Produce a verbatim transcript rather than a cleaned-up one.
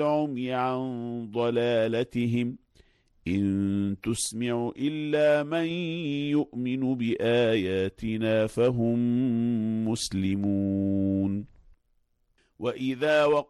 العمي عن ضلالتهم إن تسمع إلا من يؤمن بآياتنا فهم مسلمون وإذا وقع